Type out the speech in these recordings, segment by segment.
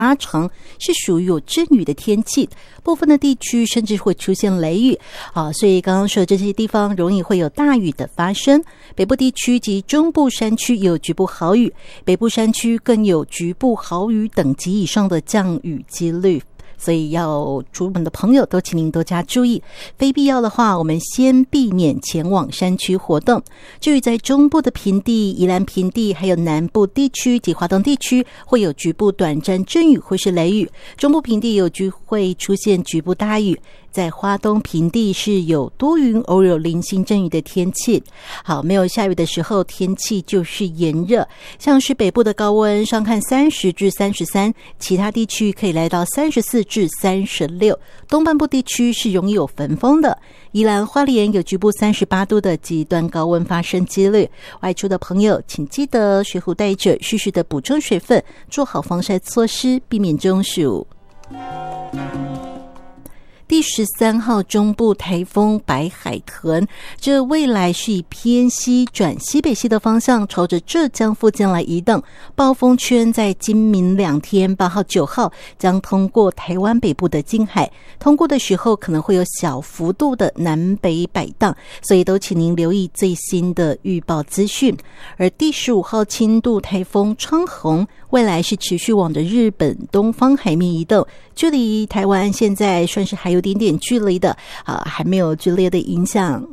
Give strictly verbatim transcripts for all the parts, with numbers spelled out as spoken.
拉长，是属于有阵雨的天气，部分的地区甚至会出现雷雨啊，所以刚刚说这些地方容易会有大雨的发生。北部地区及中部山区有局部豪雨，北部山区更有局部豪雨等级以上的降雨几率。所以要出门的朋友都请您多加注意，非必要的话我们先避免前往山区活动。至于在中部的平地、宜兰平地还有南部地区及华东地区会有局部短暂阵雨或是雷雨，中部平地有机会出现局部大雨，在花东平地是有多云偶有零星阵雨的天气。好，没有下雨的时候天气就是炎热，像是北部的高温上看三十至三十三，其他地区可以来到三十四至三十六，东半部地区是容易有焚风的，宜兰花莲有局部三十八度的极端高温发生几率。外出的朋友请记得水壶带着，适时的补充水分，做好防晒措施，避免中暑。第十三号中部台风白海豚，这未来是以偏西转西北西的方向朝着浙江附近来移动，暴风圈在今明两天八号九号将通过台湾北部的近海，通过的时候可能会有小幅度的南北摆荡，所以都请您留意最新的预报资讯。而第十五号轻度台风昌宏未来是持续往着日本东方海面移动，距离台湾现在算是还有点点距离的啊，还没有剧烈的影响。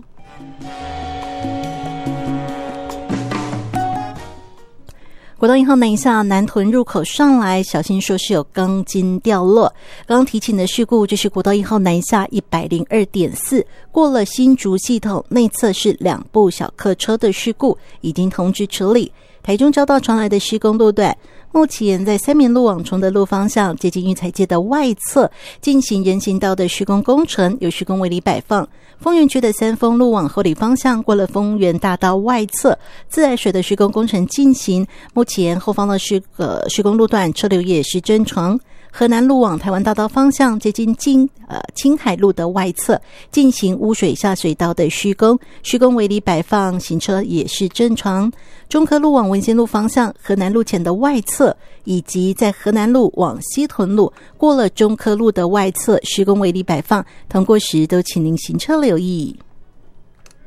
国道一号南下南屯入口上来，小心说是有钢筋掉落。刚刚提醒的事故就是国道一号南下 一百零二点四 过了新竹系统内侧是两部小客车的事故，已经通知处理。台中交道传来的施工路段，目前在三民路往崇德路方向接近育才街的外侧进行人行道的施工工程，有施工围篱摆放。丰原区的三丰路往后里方向过了丰原大道外侧自来水的施工工程进行，目前后方的施呃施工路段车流也是正常。河南路往台湾大道方向接近近呃青海路的外侧进行污水下水道的施工，施工围篱摆放，行车也是正常。中科路往文心路方向河南路前的外侧，以及在河南路往西屯路过了中科路的外侧施工围篱摆放，通过时都请您行车留意。